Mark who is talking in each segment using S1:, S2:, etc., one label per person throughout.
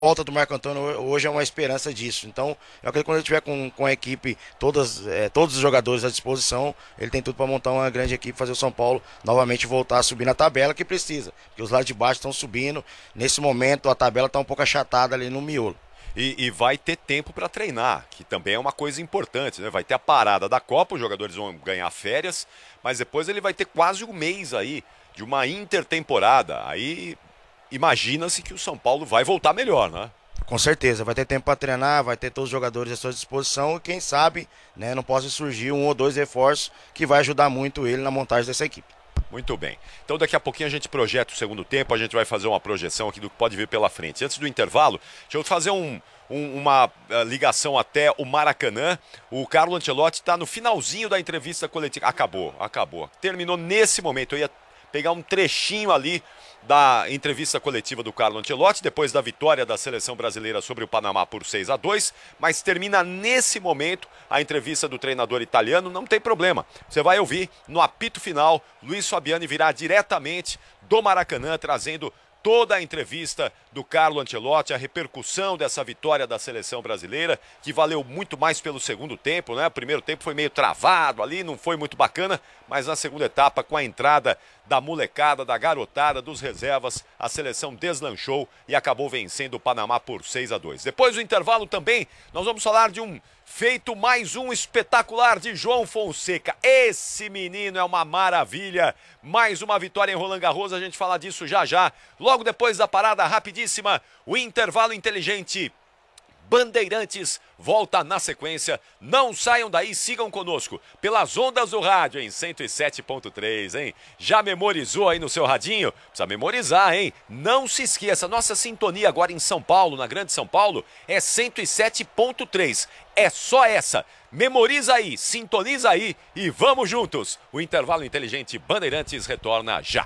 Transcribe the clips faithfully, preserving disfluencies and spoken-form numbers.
S1: volta do Marco Antônio hoje é uma esperança disso. Então, eu acredito que quando ele tiver com, com a equipe, todas, é, todos os jogadores à disposição, ele tem tudo para montar uma grande equipe, fazer o São Paulo novamente voltar a subir na tabela que precisa. Porque os lados de baixo estão subindo. Nesse momento, a tabela está um pouco achatada ali no miolo.
S2: E, e vai ter tempo para treinar, que também é uma coisa importante, né? Vai ter a parada da Copa, os jogadores vão ganhar férias, mas depois ele vai ter quase um mês aí de uma intertemporada. Aí imagina-se que o São Paulo vai voltar melhor, né?
S1: Com certeza, vai ter tempo para treinar, vai ter todos os jogadores à sua disposição e quem sabe, né, não possa surgir um ou dois reforços que vai ajudar muito ele na montagem dessa equipe.
S2: Muito bem. Então daqui a pouquinho a gente projeta o segundo tempo, a gente vai fazer uma projeção aqui do que pode vir pela frente. Antes do intervalo, deixa eu fazer um, um, uma uh, ligação até o Maracanã. O Carlo Ancelotti está no finalzinho da entrevista coletiva. Acabou, acabou. Terminou nesse momento. Eu ia pegar um trechinho ali da entrevista coletiva do Carlo Ancelotti, depois da vitória da seleção brasileira sobre o Panamá por seis a dois, mas termina nesse momento a entrevista do treinador italiano, não tem problema. Você vai ouvir no apito final, Luiz Fabiani virá diretamente do Maracanã, trazendo toda a entrevista do Carlo Ancelotti, a repercussão dessa vitória da seleção brasileira, que valeu muito mais pelo segundo tempo, né? O primeiro tempo foi meio travado ali, não foi muito bacana, mas na segunda etapa, com a entrada da molecada, da garotada, dos reservas, a seleção deslanchou e acabou vencendo o Panamá por seis a dois. Depois do intervalo também, nós vamos falar de um feito mais um espetacular de João Fonseca. Esse menino é uma maravilha. Mais uma vitória em Roland Garros, a gente fala disso já já. Logo depois da parada rapidíssima, o intervalo inteligente. Bandeirantes volta na sequência. Não saiam daí, sigam conosco pelas ondas do rádio em cento e sete ponto três, hein? Já memorizou aí no seu radinho? Precisa memorizar, hein? Não se esqueça, nossa sintonia agora em São Paulo, na Grande São Paulo, é cento e sete ponto três. É só essa. Memoriza aí, sintoniza aí e vamos juntos. O intervalo inteligente Bandeirantes retorna já.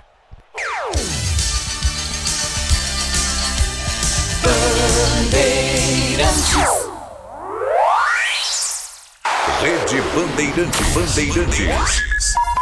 S3: Bandeirantes. Rede Bandeirantes. Bandeirantes.